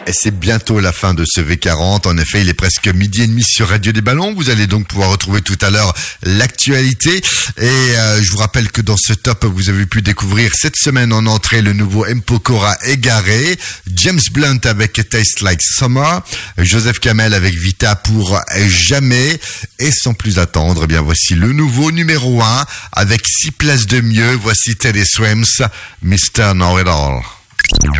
Et c'est bientôt la fin de ce V40. En effet, il est presque 12h30 sur Radio des Ballons. Vous allez donc pouvoir retrouver tout à l'heure l'actualité. Et je vous rappelle que dans ce top, vous avez pu découvrir cette semaine en entrée le nouveau Mpokora Égaré, James Blunt avec Taste Like Summer, Joseph Kamel avec Vita pour Jamais. Et sans plus attendre, eh bien voici le nouveau numéro 1 avec 6 places de mieux. Voici Teddy Swims, Mr. Know It All.